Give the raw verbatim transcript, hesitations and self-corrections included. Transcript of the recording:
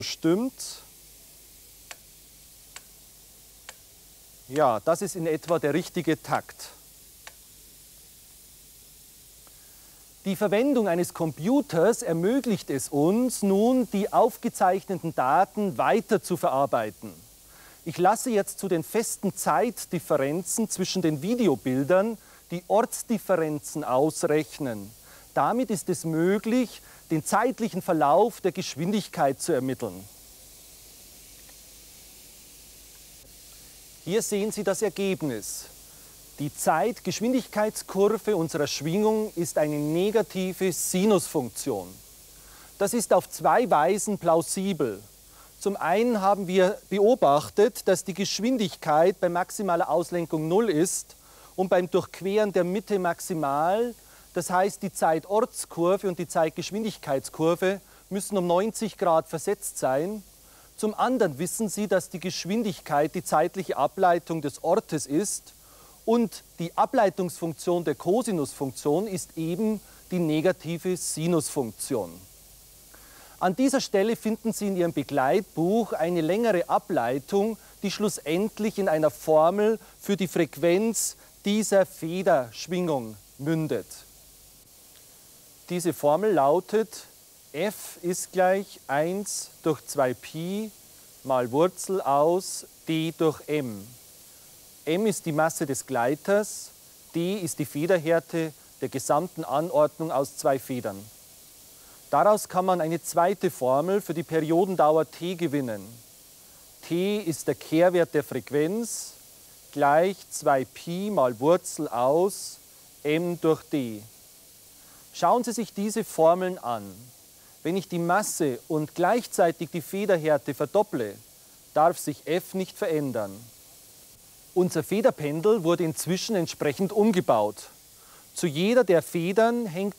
Stimmt. Ja, das ist in etwa der richtige Takt. Die Verwendung eines Computers ermöglicht es uns, nun die aufgezeichneten Daten weiter zu verarbeiten. Ich lasse jetzt zu den festen Zeitdifferenzen zwischen den Videobildern die Ortsdifferenzen ausrechnen. Damit ist es möglich, den zeitlichen Verlauf der Geschwindigkeit zu ermitteln. Hier sehen Sie das Ergebnis. Die Zeitgeschwindigkeitskurve unserer Schwingung ist eine negative Sinusfunktion. Das ist auf zwei Weisen plausibel. Zum einen haben wir beobachtet, dass die Geschwindigkeit bei maximaler Auslenkung null ist und beim Durchqueren der Mitte maximal. Das heißt, die Zeitortskurve und die Zeitgeschwindigkeitskurve müssen um neunzig Grad versetzt sein. Zum anderen wissen Sie, dass die Geschwindigkeit die zeitliche Ableitung des Ortes ist und die Ableitungsfunktion der Kosinusfunktion ist eben die negative Sinusfunktion. An dieser Stelle finden Sie in Ihrem Begleitbuch eine längere Ableitung, die schlussendlich in einer Formel für die Frequenz dieser Federschwingung mündet. Diese Formel lautet: F ist gleich eins durch zwei Pi mal Wurzel aus d durch m. M ist die Masse des Gleiters, d ist die Federhärte der gesamten Anordnung aus zwei Federn. Daraus kann man eine zweite Formel für die Periodendauer t gewinnen. T ist der Kehrwert der Frequenz gleich zwei Pi mal Wurzel aus m durch d. Schauen Sie sich diese Formeln an. Wenn ich die Masse und gleichzeitig die Federhärte verdopple, darf sich F nicht verändern. Unser Federpendel wurde inzwischen entsprechend umgebaut. Zu jeder der Federn hängt